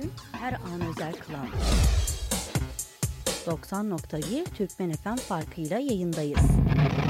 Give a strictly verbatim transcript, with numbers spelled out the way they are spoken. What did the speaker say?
bütün, her an özel kılan. doksan nokta bir Türkmen F M farkıyla yayındayız.